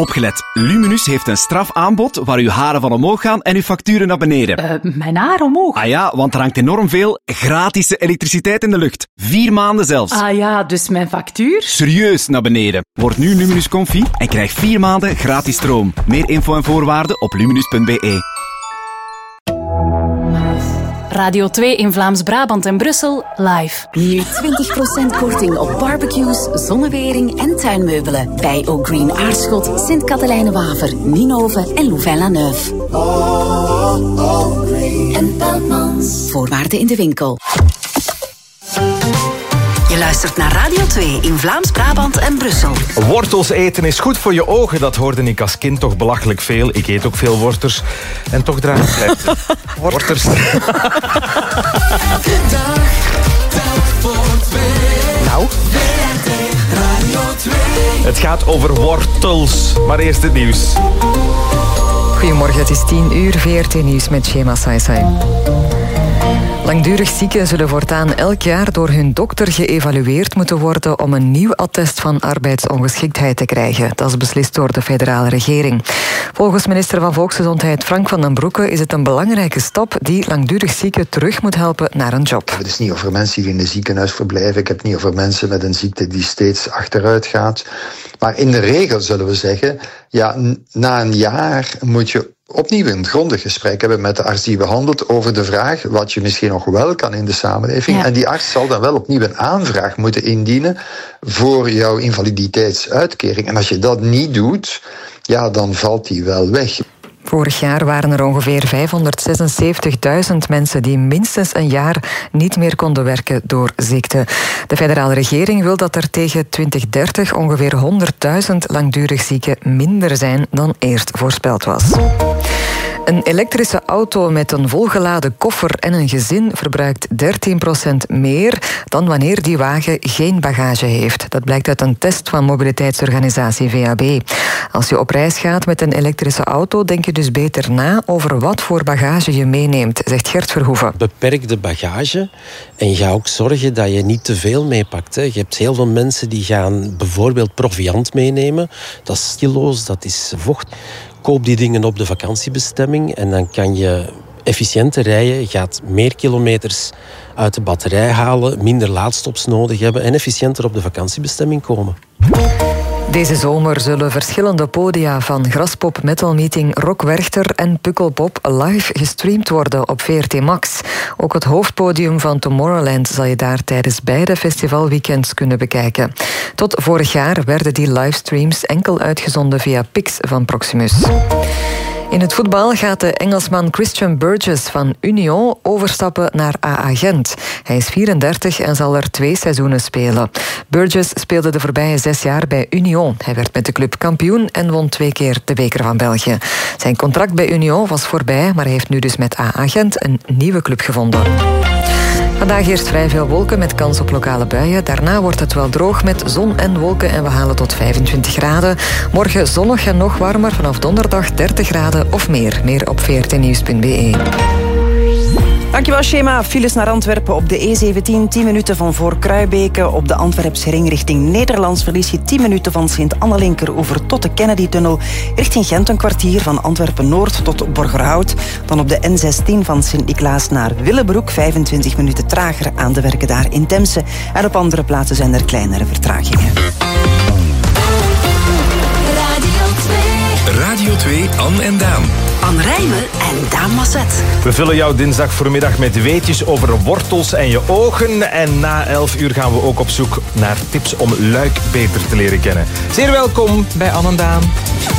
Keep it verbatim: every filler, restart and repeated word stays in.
Opgelet. Luminus heeft een strafaanbod waar uw haren van omhoog gaan en uw facturen naar beneden. Uh, mijn haar omhoog? Ah ja, want er hangt enorm veel gratis elektriciteit in de lucht. Vier maanden zelfs. Ah ja, dus mijn factuur? Serieus naar beneden. Word nu Luminus Comfy en krijg vier maanden gratis stroom. Meer info en voorwaarden op luminus punt b e. Radio twee in Vlaams-Brabant en Brussel, live. Nu twintig procent korting op barbecues, zonnewering en tuinmeubelen. Bij O'Green Aarschot, Sint-Katelijne-Waver, Ninove en Louvain-la-Neuve. En Peltmans. Voorwaarden in de winkel. Je luistert naar Radio twee in Vlaams-Brabant en Brussel. Wortels eten is goed voor je ogen. Dat hoorde ik als kind toch belachelijk veel. Ik eet ook veel wortels. En toch draag ik blijft. Wortels. Elke dag, telk voor twee. Nou. Radio twee. Het gaat over wortels. Maar eerst het nieuws. Goedemorgen, het is tien uur. V R T Nieuws met Shema Saisai. Langdurig zieken zullen voortaan elk jaar door hun dokter geëvalueerd moeten worden om een nieuw attest van arbeidsongeschiktheid te krijgen. Dat is beslist door de federale regering. Volgens minister van Volksgezondheid Frank van den Broeke is het een belangrijke stap die langdurig zieken terug moet helpen naar een job. Het is niet over mensen die in een ziekenhuis verblijven. Ik heb het niet over mensen met een ziekte die steeds achteruit gaat. Maar in de regel zullen we zeggen, ja, na een jaar moet je opnieuw een grondig gesprek hebben met de arts die behandelt over de vraag wat je misschien nog wel kan in de samenleving. Ja. En die arts zal dan wel opnieuw een aanvraag moeten indienen voor jouw invaliditeitsuitkering. En als je dat niet doet, ja, dan valt die wel weg. Vorig jaar waren er ongeveer vijfhonderdzesenzeventigduizend mensen die minstens een jaar niet meer konden werken door ziekte. De federale regering wil dat er tegen twintig dertig ongeveer honderdduizend langdurig zieken minder zijn dan eerst voorspeld was. Een elektrische auto met een volgeladen koffer en een gezin verbruikt dertien procent meer dan wanneer die wagen geen bagage heeft. Dat blijkt uit een test van mobiliteitsorganisatie V A B. Als je op reis gaat met een elektrische auto, denk je dus beter na over wat voor bagage je meeneemt, zegt Gert Verhoeven. Beperk de bagage en ga ook zorgen dat je niet te veel meepakt. Je hebt heel veel mensen die gaan bijvoorbeeld proviant meenemen. Dat is kilo's, dat is vocht. Koop die dingen op de vakantiebestemming en dan kan je efficiënter rijden. Je gaat meer kilometers uit de batterij halen, minder laadstops nodig hebben en efficiënter op de vakantiebestemming komen. Deze zomer zullen verschillende podia van Graspop, Metal Meeting, Rock Werchter en Pukkelpop live gestreamd worden op V R T Max. Ook het hoofdpodium van Tomorrowland zal je daar tijdens beide festivalweekends kunnen bekijken. Tot vorig jaar werden die livestreams enkel uitgezonden via Pix van Proximus. In het voetbal gaat de Engelsman Christian Burgess van Union overstappen naar A A Gent. Hij is vierendertig en zal er twee seizoenen spelen. Burgess speelde de voorbije zes jaar bij Union. Hij werd met de club kampioen en won twee keer de beker van België. Zijn contract bij Union was voorbij, maar hij heeft nu dus met A A Gent een nieuwe club gevonden. Vandaag eerst vrij veel wolken met kans op lokale buien. Daarna wordt het wel droog met zon en wolken en we halen tot vijfentwintig graden. Morgen zonnig en nog warmer, vanaf donderdag dertig graden of meer. Meer op v r t nieuws punt b e. Dankjewel, Shema. Files naar Antwerpen op de E zeventien, tien minuten van voor Kruibeke. Op de Antwerpse ring richting Nederlands verlies je tien minuten van Sint-Annelinkeroever tot de Kennedy-tunnel. Richting Gent een kwartier van Antwerpen-Noord tot Borgerhout. Dan op de N zestien van Sint-Niklaas naar Willebroek, vijfentwintig minuten trager aan de werken daar in Temse. En op andere plaatsen zijn er kleinere vertragingen. Radio twee, Anne en Daan. Anne Rijmen en Daan Masset. We vullen jou dinsdag voormiddag met weetjes over wortels en je ogen. En na elf uur gaan we ook op zoek naar tips om luik beter te leren kennen. Zeer welkom bij Anne en Daan.